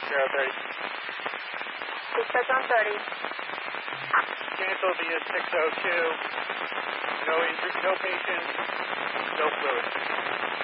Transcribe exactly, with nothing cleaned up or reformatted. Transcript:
zero thirty. Dispatch on thirty. Cancel via six oh two. No injury, no patients, no fluid.